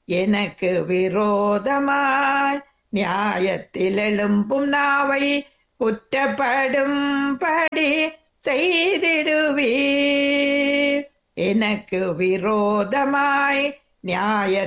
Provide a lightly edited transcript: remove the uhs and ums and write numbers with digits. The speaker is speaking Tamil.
எனக்கு விரோதமாய் நியாயத்தில் எழும்பும் நாவை குற்றப்படும்படி செய்திடுவீர். எனக்கு விரோதமாய் நியாய